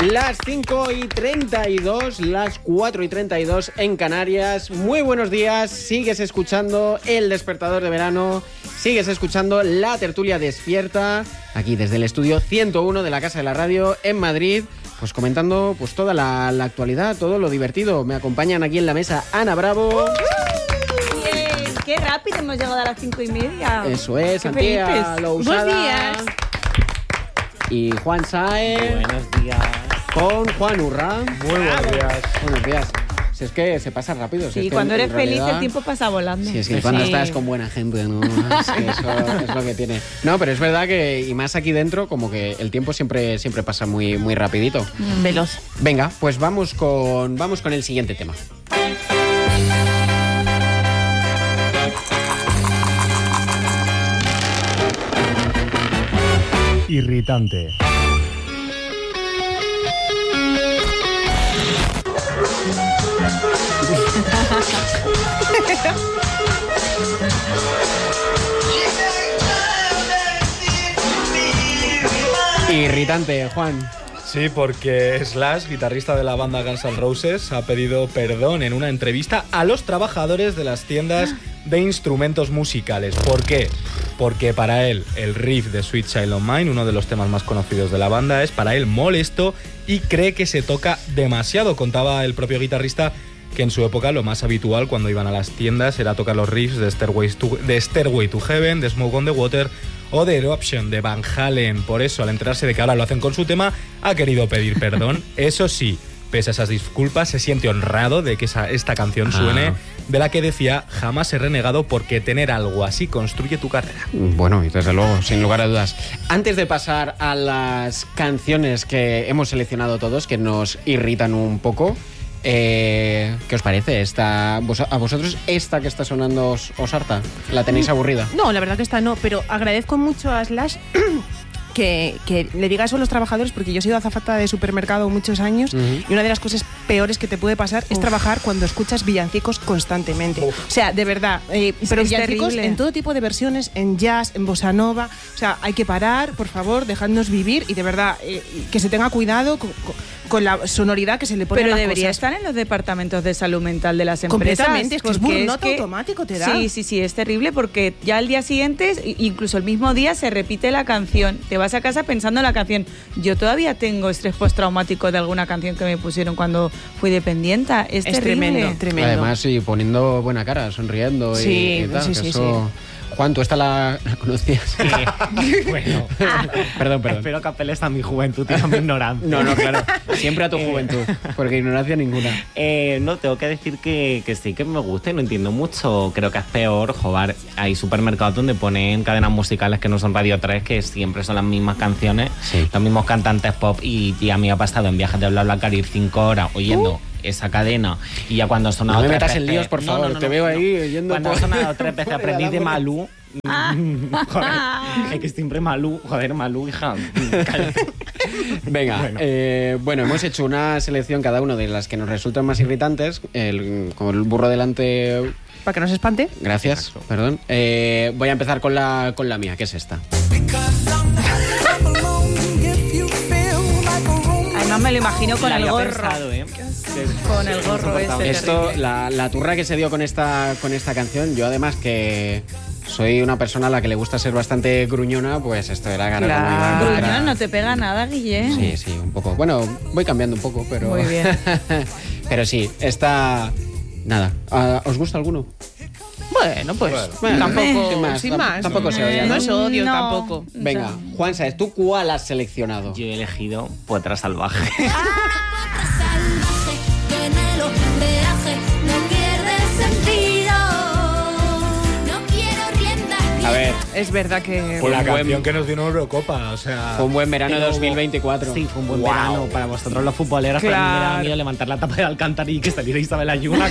Las 5:32, las 4:32 en Canarias. Muy buenos días, sigues escuchando El Despertador de Verano, sigues escuchando La Tertulia Despierta, aquí desde el estudio 101 de la Casa de la Radio en Madrid, pues comentando pues toda la actualidad, todo lo divertido. Me acompañan aquí en la mesa Ana Bravo. Bien, qué rápido hemos llegado a las 5:30. Eso es, Qué Santiago felices. Lousada. Buenos días. Y Juan Saez. Buenos días. Con Juan Urra. Muy buenos días. Buenos días. Si es que se pasa rápido. Sí, si es que cuando en eres feliz realidad, el tiempo pasa volando. Sí, es que cuando Sí. estás con buena gente, ¿no? Es que eso es lo que tiene. No, pero es verdad que, y más aquí dentro, como que el tiempo siempre pasa muy, muy rapidito. Veloz. Venga, pues vamos con el siguiente tema. Irritante. Irritante, Juan. Sí, porque Slash, guitarrista de la banda Guns N' Roses, ha pedido perdón en una entrevista a los trabajadores de las tiendas de instrumentos musicales. ¿Por qué? Porque para él el riff de Sweet Child O' Mine, uno de los temas más conocidos de la banda, es para él molesto y cree que se toca demasiado. Contaba el propio guitarrista que en su época lo más habitual cuando iban a las tiendas era tocar los riffs de Stairway to Heaven, de Smoke on the Water o de Eruption de Van Halen. Por eso, al enterarse de que ahora lo hacen con su tema, ha querido pedir perdón. Eso sí, pese a esas disculpas, se siente honrado de que esta canción suene, de la que decía: jamás he renegado porque tener algo así construye tu carrera. Bueno, y desde luego, sin lugar a dudas. Antes de pasar a las canciones que hemos seleccionado todos, que nos irritan un poco, ¿qué os parece? ¿A vosotros esta que está sonando os harta? ¿La tenéis aburrida? No, la verdad que esta no, pero agradezco mucho a Slash que le diga eso a los trabajadores, porque yo he sido azafata de supermercado muchos años y una de las cosas peores que te puede pasar es trabajar cuando escuchas villancicos constantemente. O sea, de verdad, pero es villancicos terrible. en todo tipo de versiones, en jazz, en bossa nova. O sea, hay que parar, por favor, dejadnos vivir y de verdad que se tenga cuidado con la sonoridad que se le pone a Pero las debería cosas. estar en los departamentos de salud mental de las empresas. Completamente, es que es porque burnout automático, te da. Sí, es terrible porque ya al día siguiente, incluso el mismo día, se repite la canción. Te vas a casa pensando en la canción. Yo todavía tengo estrés postraumático de alguna canción que me pusieron cuando fui dependienta. Es terrible. tremendo. Además, y poniendo buena cara, sonriendo Sí, y tal. sí, que sí, eso... Juan, ¿tú esta la conocías? Bueno, Perdón. espero que apeles a mi juventud y a mi ignorancia. No, claro. Siempre a tu juventud, porque ignorancia ninguna. No, tengo que decir que sí que me gusta y no entiendo mucho. Creo que es peor, joder, hay supermercados donde ponen cadenas musicales que no son Radio 3, que siempre son las mismas canciones, Sí. los mismos cantantes pop, y a mí me ha pasado en viajes de BlaBlaCar ir 5 horas oyendo esa cadena, y ya cuando ha sonado No me tres metas en veces- líos, por favor, te veo ahí oyendo Cuando por- ha sonado 3 veces por el aprendí de alambre. Malú. Joder, es que siempre Malú, hija. Venga, bueno, hemos hecho una selección cada uno de las que nos resultan más irritantes. Como el burro delante... Para que no se espante. Gracias, perdón. Voy a empezar con la mía, que es esta. Además me lo imagino con La el había gorro. pensado, ¿eh? Con el gorro ese. Esto, terrible. la turra que se dio con esta canción, yo además que soy una persona a la que le gusta ser bastante gruñona, pues esto era cara como iba. Gruñón, no te pega nada, Guille. Sí, un poco. Bueno, voy cambiando un poco, pero... Muy bien. Pero sí, esta... Nada. ¿Os gusta alguno? Bueno, pues Bueno, tampoco, sin más, tampoco se odia, No ¿no? es odio No. tampoco. Venga, Juan, ¿sabes tú cuál has seleccionado? Yo he elegido Potra Salvaje. Salvaje, que en el oleaje no pierde sentido. No quiero riendas. A ver, Es verdad que... Por la Buen- canción que nos dio una Eurocopa, o sea... fue un buen verano de Pero hubo- 2024. Sí, fue un buen Wow. verano para vosotros los futboleros. Para mí me daba Claro. miedo levantar la tapa de Alcantarilla y que saliera Isabel Ayuna.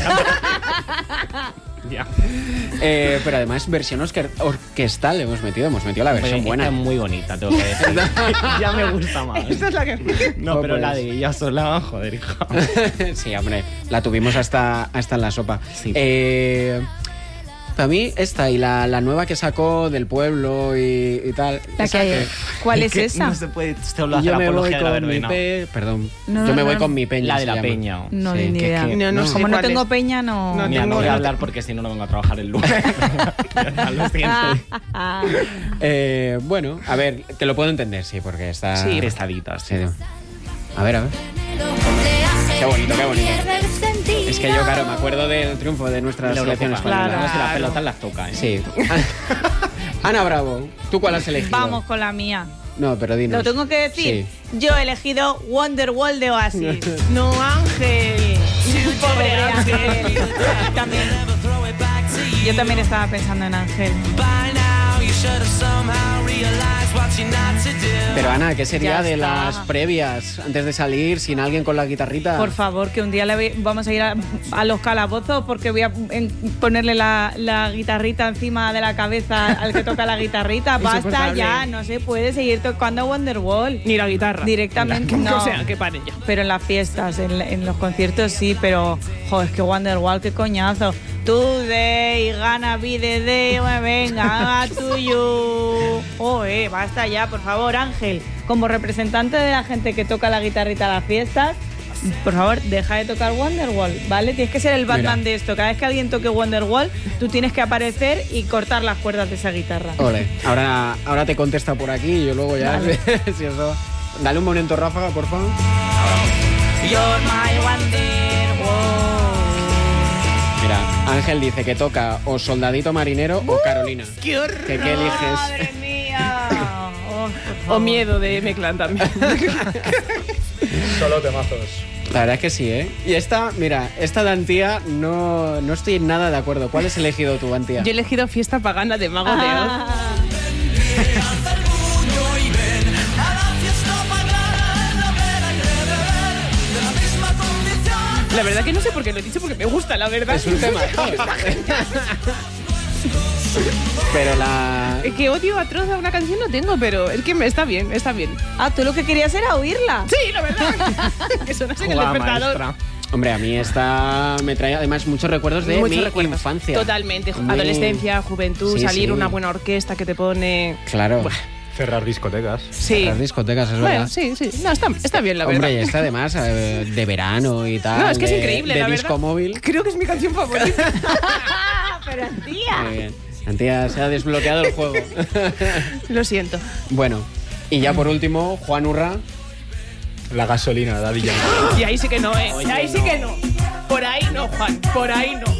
Ya. Pero además versión orquestal hemos metido la versión Esta buena. es muy bonita, tengo que decir. Ya me gusta más. Esta es la que... No, pero Pues- la de ella sola, joder, hija. Sí, hombre, la tuvimos hasta en la sopa. Sí. Para mí esta y la nueva que sacó del pueblo y tal. La esa que ¿Cuál es Que esa? No se puede solo hacer Yo me voy apología de la con mi verbena. Perdón. No, Yo me no, voy no. con mi peña. La de se la llama. peña. No, Sí, ni que- idea. que- No sé Como no cuál tengo es. peña, no. No, Mira, no voy tengo- a hablar porque si no, no vengo a trabajar el lunes. Lo siento. Bueno, a ver, te lo puedo entender, sí, porque está... Sí. Testaditas. Sí. A ver. Qué bonito, qué bonito. Es que yo, claro, me acuerdo del triunfo de nuestra La selección Eurocopa. española. No, si las Claro. pelotas las toca, ¿eh? Sí. Ana Bravo, ¿tú cuál has elegido? Vamos con la mía. No, pero dinos. ¿Lo tengo que decir? Sí. Yo he elegido Wonderwall de Oasis. No, Ángel. Pobre Ángel. También. Yo también estaba pensando en Ángel. Pero Ana, ¿qué sería Ya de está. las previas antes de salir sin alguien con la guitarrita? Por favor, que un día vamos a ir a los calabozos porque voy a ponerle la guitarrita encima de la cabeza al que toca la guitarrita. Basta Insoportable. ya, no se puede seguir tocando Wonderwall. Ni la guitarra. Directamente no. O sea, que paren ya. Pero en las fiestas, en los conciertos sí, pero joder, es que Wonderwall, qué coñazo. Today, gonna be the day, venga, a tuyo. Joder, basta ya, por favor, Ángel. Como representante de la gente que toca la guitarrita a las fiestas, por favor, deja de tocar Wonderwall, ¿vale? Tienes que ser el Batman Mira. de esto. Cada vez que alguien toque Wonderwall, tú tienes que aparecer y cortar las cuerdas de esa guitarra. Ole, ahora te contesta por aquí y yo luego ya... Vale. si eso... Dale un momento, Ráfaga, por favor. You're my Wonderwall. Mira, Ángel dice que toca o Soldadito Marinero o Carolina. ¡Qué horror! ¿Qué eliges? ¡Madre mía! Oh, por O favor. miedo de M-Clan también. Solo temazos. La verdad es que sí, ¿eh? Y esta, mira, esta de Antía no estoy nada de acuerdo. ¿Cuál has elegido tú, Antía? Yo he elegido Fiesta Pagana de Mago de Oz. Ah, La verdad que no sé por qué lo he dicho, porque me gusta, la verdad. Es un tema. Pero la... Es que odio atroz a una canción no tengo, pero es que está bien, está bien. Ah, tú lo que querías era oírla. Sí, la verdad. Que sonase en el Jugada despertador. maestra. Hombre, a mí esta me trae además muchos recuerdos de Muchos mi recuerdos. infancia. Totalmente. Muy- Adolescencia, juventud, Sí, salir sí. una buena orquesta que te pone... Claro. Cerrar discotecas. Sí. Las discotecas, es Bueno, verdad. sí, sí. No, está bien, la Hombre, y verdad. esta además de verano y tal. No, es que es de- increíble, de la disco verdad. móvil. Creo que es mi canción favorita. Pero tía. Muy bien. Antía, se ha desbloqueado el juego. Lo siento. Bueno, y ya por último, Juan Urra. La gasolina, Daddy Yankee. Y ahí sí que no, ¿eh? Oye, ahí sí no. que no. Por ahí no, Juan. Por ahí no.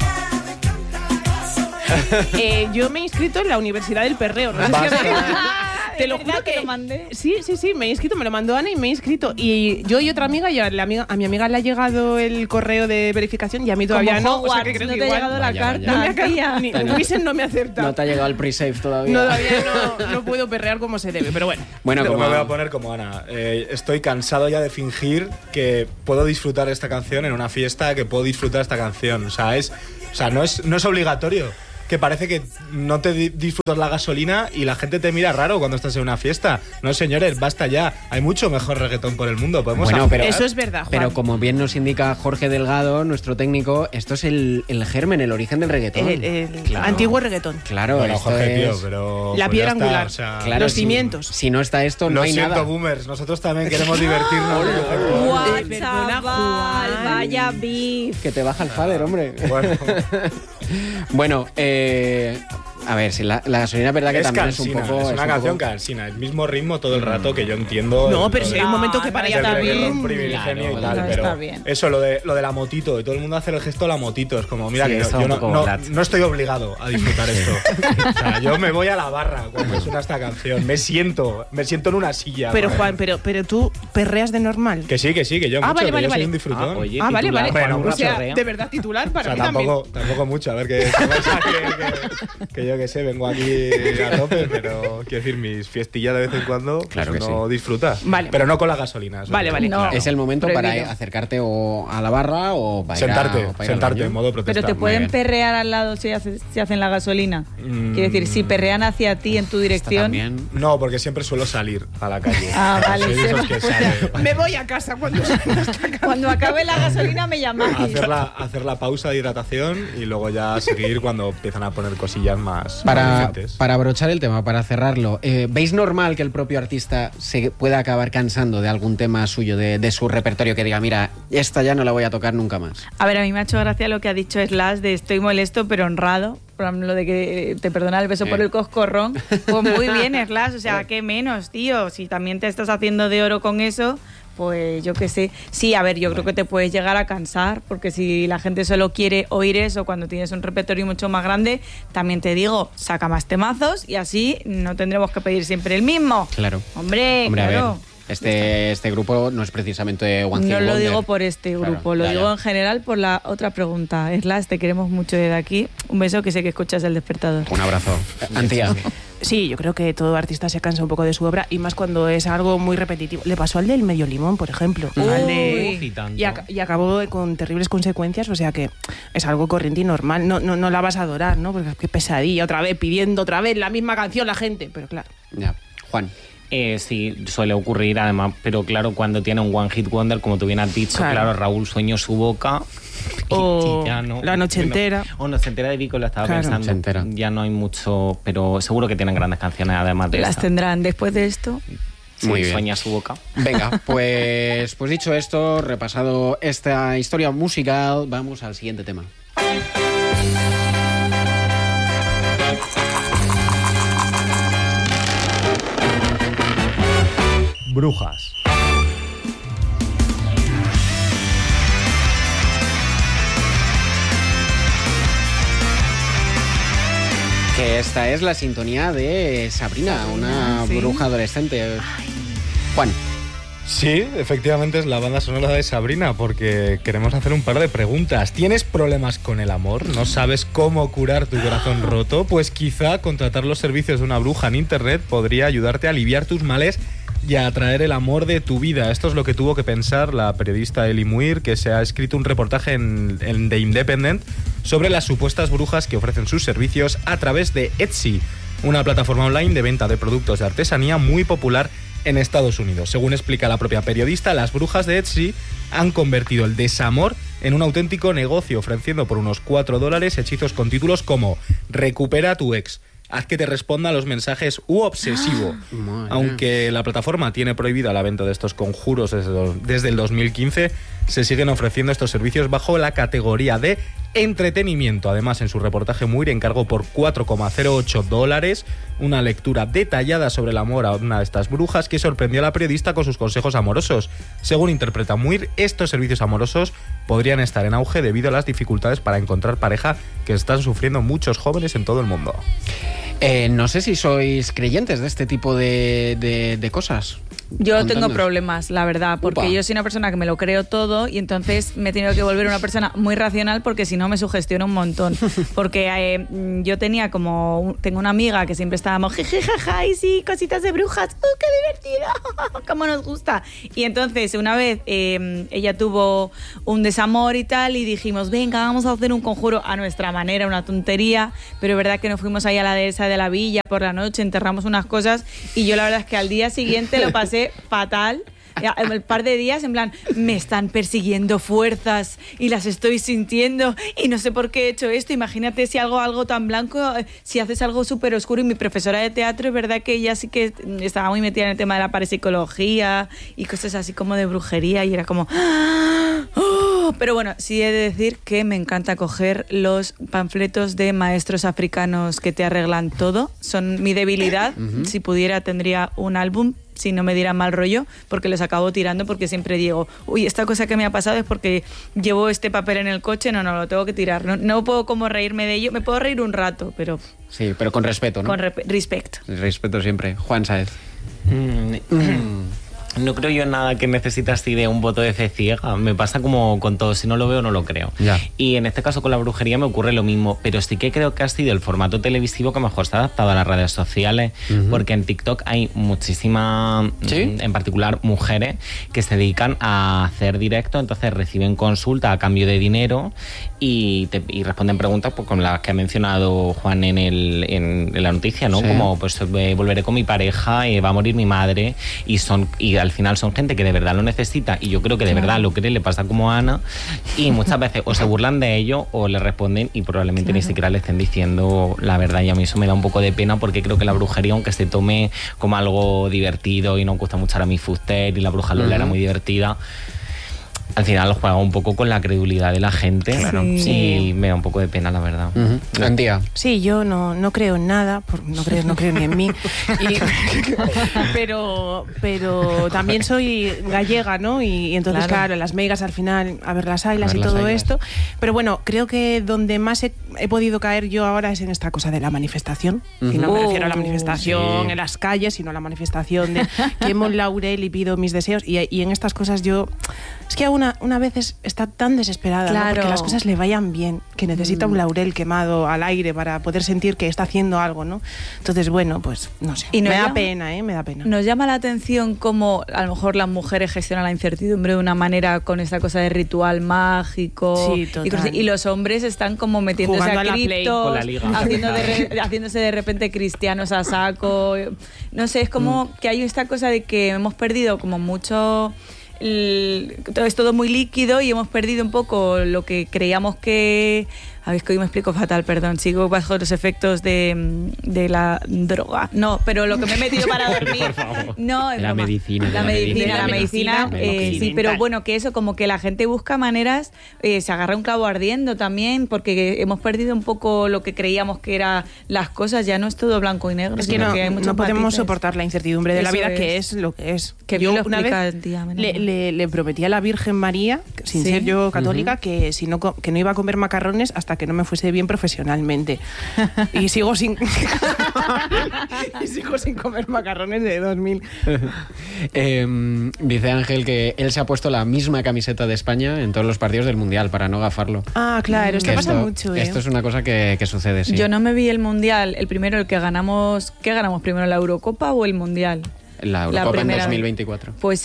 Yo me he inscrito en la Universidad del Perreo. No sé si Basta. Te lo ¿Verdad juro que que lo mandé? Sí, me he inscrito, me lo mandó Ana y me he inscrito. Y yo y otra amiga, y a mi amiga le ha llegado el correo de verificación y a mí todavía Como no. O sea Hogwarts, que creo no que te ha igual llegado la Vaya, carta, no me ha tía. ni No. Wisen no me acepta. No te ha llegado el pre-save todavía. No, todavía no puedo perrear como se debe, pero bueno. Bueno, Yo como me voy a poner como Ana. Estoy cansado ya de fingir que puedo disfrutar esta canción en una fiesta, que puedo disfrutar esta canción. O sea, no es obligatorio. Que parece que no te disfrutas la gasolina y la gente te mira raro cuando estás en una fiesta. No, señores, basta ya. Hay mucho mejor reggaetón por el mundo. Podemos Bueno, pero, Eso es verdad, Juan. Pero como bien nos indica Jorge Delgado, nuestro técnico, esto es el germen, el origen del reggaetón. El Claro. antiguo reggaetón. Claro, Bueno, esto Jorge, es... tío, pero... La pues piedra ya está, angular. o sea, Claro, Los si- cimientos. Si no está esto, no Lo hay siento, nada. boomers. Nosotros también queremos divertirnos. Guau, Perdona, chaval, Juan. vaya beef. Que te baja el fader, hombre. Bueno, Bueno, a ver, si la gasolina es verdad que es también cansina, es un poco... es una un canción poco- cansina, el mismo ritmo todo el rato que yo entiendo. No, pero si hay un momento que para No, ya está el bien. reggaetón primigenio Claro, y tal, no, pero está bien. eso, lo de la motito, y todo el mundo hace el gesto de la motito, es como, mira, Sí, que está yo un poco no lat. estoy obligado a disfrutar esto. O sea, yo me voy a la barra cuando suena esta canción, me siento en una silla. Pero ¿no? Juan, pero tú perreas de normal. Que sí, que yo Ah, mucho, vale, que vale, yo soy vale. un disfrutón. oye, Ah, vale, titular, vale. Bueno, O sea, chorrea. de verdad titular O para sea, mí también. tampoco mucho, a ver que yo yo que sé, vengo aquí a tope, pero quiero decir, mis fiestillas de vez en cuando, Claro pues que uno disfruta. Vale. Pero no con la gasolina. eso Vale, sí. vale. No. Es el momento para Prohibido. acercarte o a la barra o para ir Sentarte, o para ir al sentarte baño. en modo protesta. Pero te Muy pueden bien. perrear al lado si hacen la gasolina. Quiero decir, si perrean hacia ti en tu Está dirección. también. No, porque siempre suelo salir a la calle. Ah, vale, Soy de esos sí. que sale. Me voy a casa cuando Cuando acabe la gasolina me llamáis. Hacer la pausa de hidratación y luego ya seguir cuando empiezan a poner cosillas más Para decentes. abrochar el tema, para cerrarlo, ¿veis normal que el propio artista se pueda acabar cansando de algún tema suyo, de su repertorio, que diga, mira, esta ya no la voy a tocar nunca más? A ver, a mí me ha hecho gracia lo que ha dicho Slash de estoy molesto pero honrado. Por ejemplo, lo de que te perdona el beso por el coscorrón. Pues muy bien, Slash. O sea, ¿qué menos, tío? Si también te estás haciendo de oro con eso, pues yo qué sé. Sí, a ver, yo creo que te puedes llegar a cansar, porque si la gente solo quiere oír eso cuando tienes un repertorio mucho más grande, también te digo, saca más temazos y así no tendremos que pedir siempre el mismo. Claro. Hombre, A claro. ver, este grupo no es precisamente One Hit No lo Wonder. digo por este Claro, grupo, lo ya, digo ya. en general por la otra pregunta. Slash, te queremos mucho desde aquí. Un beso, que sé que escuchas El Despertador. Un abrazo. Antía. Sí, yo creo que todo artista se cansa un poco de su obra y más cuando es algo muy repetitivo. Le pasó al del Medio Limón, por ejemplo. Uy. Al de- Uf, y tanto. y acabó con terribles consecuencias, o sea que es algo corriente y normal. No la vas a adorar, ¿no? Porque qué pesadilla, otra vez, pidiendo otra vez la misma canción la gente. Pero claro. Ya. Juan. Sí, suele ocurrir además, pero claro, cuando tiene un One Hit Wonder, como tú bien has dicho, Claro. claro, Raúl Sueño su boca. O y ya no- La Noche bueno, Entera. O Noche Entera de Vico, lo estaba Claro. pensando. Noche Entera. Ya no hay mucho, pero seguro que tienen grandes canciones además de Las esta. tendrán después de esto. Sí, Muy bien. Sueña su boca. Venga, pues dicho esto, repasado esta historia musical, vamos al siguiente tema. Brujas. Que esta es la sintonía de Sabrina, una sí. bruja adolescente. Juan. Sí, efectivamente es la banda sonora de Sabrina, porque queremos hacer un par de preguntas. ¿Tienes problemas con el amor? ¿No sabes cómo curar tu corazón roto? Pues quizá contratar los servicios de una bruja en internet podría ayudarte a aliviar tus males y a atraer el amor de tu vida. Esto es lo que tuvo que pensar la periodista Eli Muir, que se ha escrito un reportaje en The Independent sobre las supuestas brujas que ofrecen sus servicios a través de Etsy, una plataforma online de venta de productos de artesanía muy popular en Estados Unidos. Según explica la propia periodista, las brujas de Etsy han convertido el desamor en un auténtico negocio, ofreciendo por unos $4 hechizos con títulos como Recupera a tu ex, haz que te responda a los mensajes u obsesivo. Madre. Aunque la plataforma tiene prohibida la venta de estos conjuros desde el 2015, se siguen ofreciendo estos servicios bajo la categoría de entretenimiento. Además, en su reportaje Muir encargó por $4,08 una lectura detallada sobre el amor a una de estas brujas que sorprendió a la periodista con sus consejos amorosos. Según interpreta Muir, estos servicios amorosos podrían estar en auge debido a las dificultades para encontrar pareja que están sufriendo muchos jóvenes en todo el mundo. No sé si sois creyentes de este tipo de cosas. Yo tengo Contadnos. problemas, la verdad, porque Upa. yo soy una persona que me lo creo todo y entonces me he tenido que volver una persona muy racional porque si no me sugestiona un montón. Porque yo tengo una amiga que siempre estábamos jijijaja y sí, cositas de brujas, qué divertido, cómo nos gusta. Y entonces una vez ella tuvo un desamor y tal y dijimos, venga, vamos a hacer un conjuro a nuestra manera, una tontería, pero es verdad que nos fuimos ahí a la dehesa de la villa por la noche, enterramos unas cosas y yo la verdad es que al día siguiente lo pasé fatal. El par de días en plan, me están persiguiendo fuerzas y las estoy sintiendo y no sé por qué he hecho esto. Imagínate si algo tan blanco, si haces algo súper oscuro. Y mi profesora de teatro es verdad que ella sí que estaba muy metida en el tema de la parapsicología y cosas así como de brujería y era como... ¡Oh! Pero bueno, sí he de decir que me encanta coger los panfletos de maestros africanos que te arreglan todo. Son mi debilidad. Si pudiera tendría un álbum, si no me diera mal rollo, porque los acabo tirando porque siempre digo, uy, esta cosa que me ha pasado es porque llevo este papel en el coche, no, lo tengo que tirar. No puedo como reírme de ello, me puedo reír un rato, pero Sí, pero con respeto, ¿no? con respeto. Respeto siempre. Juan Sáez. No creo yo en nada que necesite así de un voto de fe ciega. Me pasa como con todo, si no lo veo no lo creo. Ya. Y en este caso con la brujería me ocurre lo mismo, pero sí que creo que ha sido el formato televisivo que mejor se ha adaptado a las redes sociales, porque en TikTok hay muchísimas, ¿Sí? en particular mujeres, que se dedican a hacer directo, entonces reciben consulta a cambio de dinero y responden preguntas pues, con las que ha mencionado Juan en la noticia, ¿no? Sí. Como pues volveré con mi pareja, va a morir mi madre, y al final son gente que de verdad lo necesita, y yo creo que de verdad lo cree, le pasa como a Ana, y muchas veces o se burlan de ello o le responden y probablemente ni siquiera le estén diciendo la verdad, y a mí eso me da un poco de pena, porque creo que la brujería, aunque se tome como algo divertido, y nos gusta mucho ahora mi Fuster y la bruja Lola era muy divertida, al final juega un poco con la credulidad de la gente. Claro. Sí. Y me da un poco de pena, la verdad. Antía. Sí, yo no creo en nada, no creo ni en mí. Pero también soy gallega, ¿no? Y entonces, claro, las meigas al final, a ver las ailas y todo esto. Pero bueno, creo que donde más he podido caer yo ahora es en esta cosa de la manifestación. Y no me refiero a la manifestación en las calles, sino a la manifestación de quemo el laurel y pido mis deseos. Y en estas cosas yo... Es que una vez está tan desesperada, ¿no? Porque las cosas le vayan bien, que necesita un laurel quemado al aire para poder sentir que está haciendo algo, ¿no? Entonces, bueno, pues no sé. Y me da pena. Nos llama la atención cómo a lo mejor las mujeres gestionan la incertidumbre de una manera con esta cosa de ritual mágico. Sí, total. Y los hombres están como metiéndose Jugando a a la Play criptos, con la liga. haciéndose de repente cristianos a saco. No sé, es como que hay esta cosa de que hemos perdido como mucho... todo es todo muy líquido y hemos perdido un poco lo que creíamos que... A ver, es que hoy me explico fatal, perdón. Sigo bajo los efectos de la droga. No, pero lo que me he metido para dormir... Por favor. No, es La broma. medicina. La medicina. Sí, pero bueno, que eso, como que la gente busca maneras, se agarra un clavo ardiendo también, porque hemos perdido un poco lo que creíamos que eran las cosas. Ya no es todo blanco y negro. Es que sino no, hay muchos no podemos matices. soportar la incertidumbre de la Eso vida, es. que es lo que es. Que yo bien lo una explica vez el día, menos le prometí a la Virgen María, sin Sí. ser yo católica, que que no iba a comer macarrones hasta que no me fuese bien profesionalmente. Y sigo sin comer macarrones de 2000. Dice Ángel que él se ha puesto la misma camiseta de España en todos los partidos del Mundial para no gafarlo. Ah, claro, esto Que pasa mucho, ¿eh? Esto es una cosa que sucede, sí. Yo no me vi el Mundial, el primero, el que ganamos... ¿Qué ganamos primero, la Eurocopa o el Mundial? La Eurocopa en primera. 2024. Pues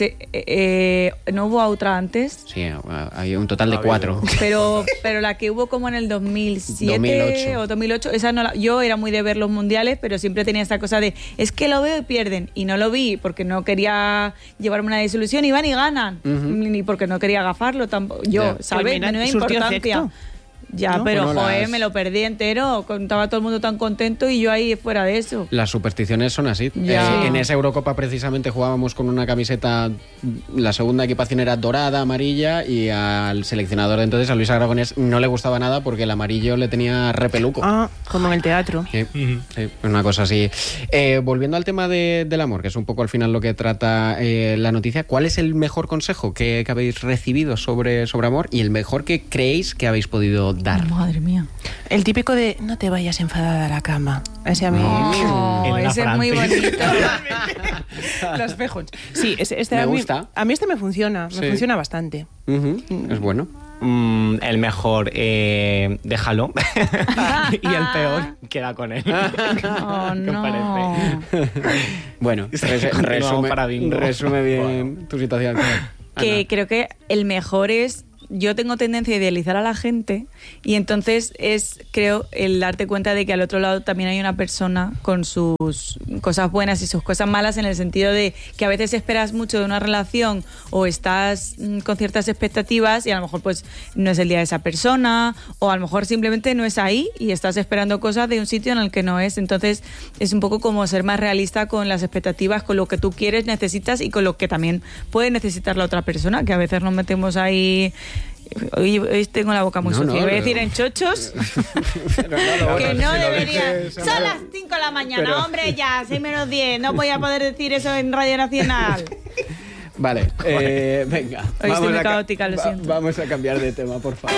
no hubo otra antes, Sí, hay un total de 4. pero la que hubo como en el 2007 2008. o 2008, esa no yo era muy de ver los mundiales, pero siempre tenía esta cosa de es que lo veo y pierden, y no lo vi porque no quería llevarme una desilusión, y van y ganan, ni porque no quería gafarlo tampoco. Yo, Ya. ¿sabes? Pues mira, Menuda surtió importancia. efecto. Ya, ¿No? pero Bueno, joder, me lo perdí entero, estaba todo el mundo tan contento y yo ahí fuera de eso. Las supersticiones son así. Ya. En esa Eurocopa precisamente jugábamos con una camiseta, la segunda equipación era dorada, amarilla, y al seleccionador de entonces, a Luis Aragonés, no le gustaba nada porque el amarillo le tenía repeluco. Ah, como en el teatro. Sí, sí, una cosa así. Volviendo al tema del amor, que es un poco al final lo que trata la noticia, ¿cuál es el mejor consejo que habéis recibido sobre amor y el mejor que creéis que habéis podido dar? Madre mía. El típico de no te vayas enfadada a la cama. Ese a mí... Oh, En la ese es muy Francis. bonito. Los fejos. Sí, este Me a mí, gusta. A mí este me funciona, Sí. me funciona bastante. Ujú, es bueno. El mejor, déjalo. Y el peor, queda con él. Oh, ¿Qué no. parece? Bueno, Continuamos para bingo. resume bien tu situación. Que Ana. creo que el mejor es... Yo tengo tendencia a idealizar a la gente, y entonces creo, el darte cuenta de que al otro lado también hay una persona con sus cosas buenas y sus cosas malas, en el sentido de que a veces esperas mucho de una relación o estás con ciertas expectativas y a lo mejor pues no es el día de esa persona, o a lo mejor simplemente no es ahí y estás esperando cosas de un sitio en el que no es. Entonces es un poco como ser más realista con las expectativas, con lo que tú quieres, necesitas y con lo que también puede necesitar la otra persona, que a veces nos metemos ahí... Hoy tengo la boca muy No, sucia. no, Voy a no. decir en chochos que no debería. Son las 5 de la mañana, hombre, ya, 6 menos 10. No voy a poder decir eso en Radio Nacional. Vale, venga. Hoy estoy muy a ca- caótica, lo siento. Vamos a cambiar de tema, por favor.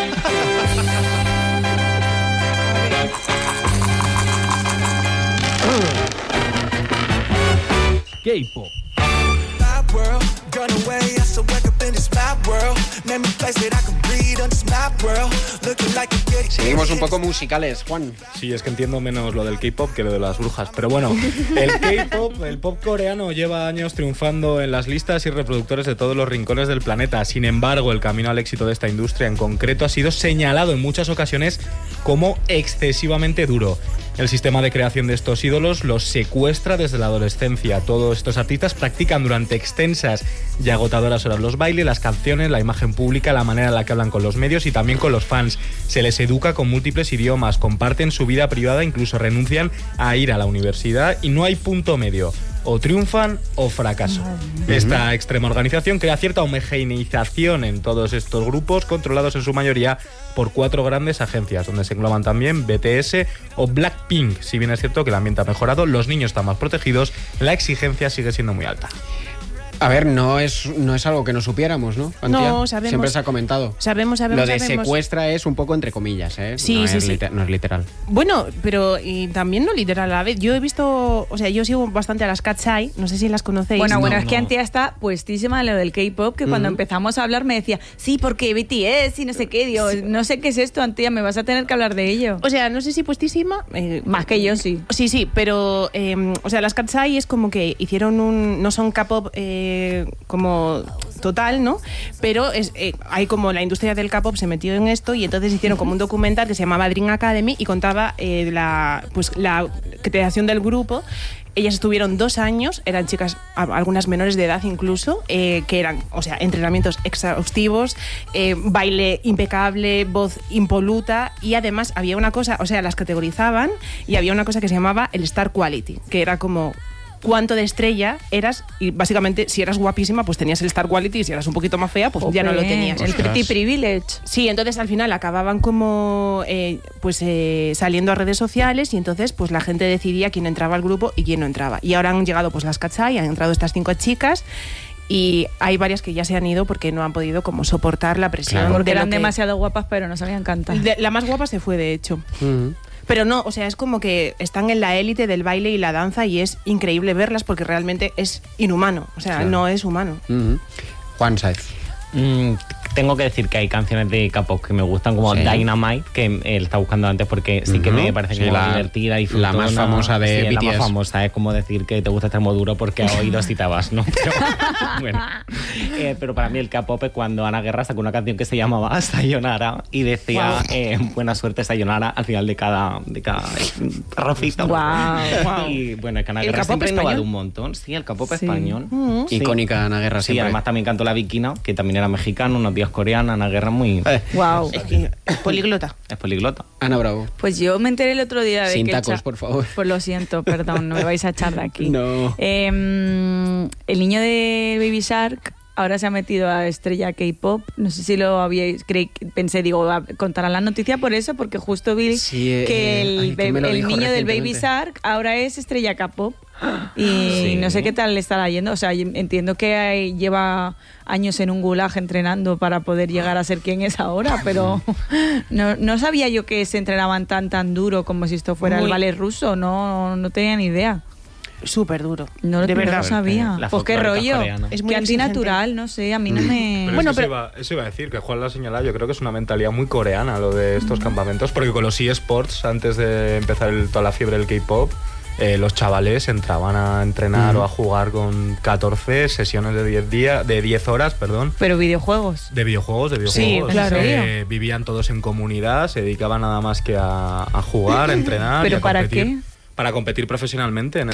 K-pop. Bad world, run away. I still wake up in this mad world. Name me place that I can breathe on this mad world. Looking like a kitty. Seguimos un poco musicales, Juan. Sí, es que entiendo menos lo del K-pop que lo de las brujas. Pero bueno, el K-pop, el pop coreano, lleva años triunfando en las listas y reproductores de todos los rincones del planeta. Sin embargo, el camino al éxito de esta industria en concreto ha sido señalado en muchas ocasiones como excesivamente duro. El sistema de creación de estos ídolos los secuestra desde la adolescencia. Todos estos artistas practican durante extensas y agotadoras horas los bailes, las canciones, la imagen pública, la manera en la que hablan con los medios y también con los fans. Se les educa con múltiples idiomas, comparten su vida privada, incluso renuncian a ir a la universidad y no hay punto medio. O triunfan o fracaso. Esta extrema organización crea cierta homogeneización en todos estos grupos, controlados en su mayoría por 4 grandes agencias, donde se engloban también BTS o Blackpink. Si bien es cierto que el ambiente ha mejorado, los niños están más protegidos, la exigencia sigue siendo muy alta. A ver, no es algo que no supiéramos, ¿no? Antía? No, sabemos. Siempre se ha comentado. Sabemos. Lo de secuestra es un poco entre comillas, ¿eh? Sí, no sí, es sí. no es literal. Bueno, pero y también no literal a la vez. Yo he visto, o sea, yo sigo bastante a las Cat's-Eye, no sé si las conocéis. Bueno, No, es que no. Antía está puestísima en lo del K-pop, que cuando empezamos a hablar me decía, sí, porque BTS y no sé qué, digo, no sé qué es esto, Antía, me vas a tener que hablar de ello. O sea, no sé si puestísima. Más que yo, sí. Sí, pero, o sea, las Cat's-Eye es como que hicieron no son K-pop como total, ¿no? Pero hay como la industria del K-pop se metió en esto y entonces hicieron como un documental que se llamaba Dream Academy y contaba la creación del grupo. Ellas estuvieron 2 años, eran chicas, algunas menores de edad incluso, que eran, o sea, entrenamientos exhaustivos, baile impecable, voz impoluta y además había una cosa, o sea, las categorizaban y había una cosa que se llamaba el Star Quality, que era como cuánto de estrella eras y básicamente si eras guapísima pues tenías el Star Quality y si eras un poquito más fea pues ya no lo tenías. El pretty privilege. Sí, entonces al final acababan como saliendo a redes sociales y entonces pues la gente decidía quién entraba al grupo y quién no entraba. Y ahora han llegado pues las Cat's-Eye, han entrado estas 5 chicas y hay varias que ya se han ido porque no han podido como soportar la presión. Claro. Porque de lo eran que- demasiado guapas pero no sabían cantar. La más guapa se fue, de hecho. Pero no, o sea, es como que están en la élite del baile y la danza y es increíble verlas porque realmente es inhumano. O sea, Claro. no es humano. Juan Saez. Tengo que decir que hay canciones de K-pop que me gustan, como Sí. Dynamite, que él está buscando antes porque sí que me parece Sí, como la- divertida y la más famosa de sí, la BTS. más famosa, es como decir que te gusta extremo duro porque a oídos y te vas, ¿no? Pero, bueno. Pero para mí el K-pop es cuando Ana Guerra sacó una canción que se llamaba Sayonara y decía buena suerte Sayonara al final de cada rocito. Guau. Y bueno, es que Ana ¿El Guerra K-pop siempre ha innovado español? un montón. Sí, el K-pop Sí. español. Sí. Icónica Ana Guerra Sí, siempre. además también cantó La Viquina, que también era mexicana, unos días coreana, Ana Guerra muy... Wow. Es que poliglota. Es poliglota. Ana Bravo. Pues yo me enteré el otro día de Sin que el tacos, por favor. Pues lo siento, perdón, no me vais a echar de aquí. No. El niño de Baby Shark ahora se ha metido a estrella K-pop. No sé si lo habíais... Pensé, digo, contarán la noticia por eso, porque justo vi Sí, que ay, que me lo el dijo niño del Baby recientemente. Shark ahora es estrella K-pop. Y Sí. no sé qué tal le estará yendo. O sea, entiendo que lleva años en un gulag entrenando para poder llegar a ser quien es ahora, pero no sabía yo que se entrenaban tan duro como si esto fuera el Muy. ballet ruso. No tenía ni idea. Súper duro. No, de no verdad. lo sabía. La Pues qué folclórica rollo. coreana. Es muy Que exigente. antinatural, no sé, a mí no me... Pero Bueno, es que eso iba a decir, que Juan la señala, yo creo que es una mentalidad muy coreana lo de estos campamentos, porque con los eSports, antes de empezar toda la fiebre del K-pop, los chavales entraban a entrenar o a jugar con 14 sesiones de 10 horas, Pero videojuegos. de videojuegos. Sí, claro. Vivían todos en comunidad, se dedicaban nada más que a jugar, a entrenar. ¿Pero y a para competir. qué? Para competir profesionalmente en el